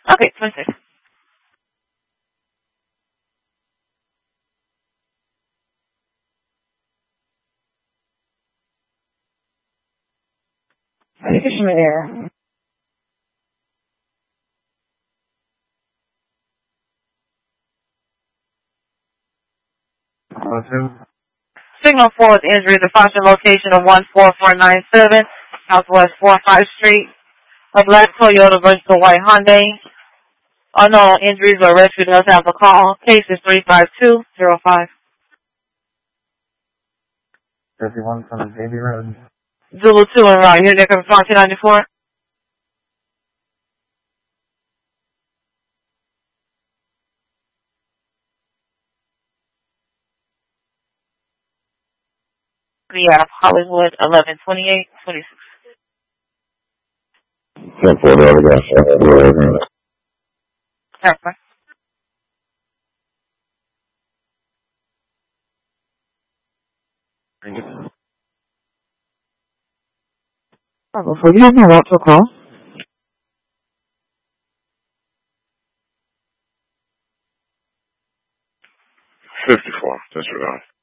Okay, 26. Air. Signal 4 with injury to function location of 14497, Southwest 45th Street. A black Toyota versus a white Hyundai. Unknown injuries or rescue does have a call. Case is 35205. 51 from the Baby Road. Zulu 2 and route. Here, they're coming from 294. Yeah, Hollywood 1128 26. 10-4, Okay. Before you have my route to a call. 54, that's right.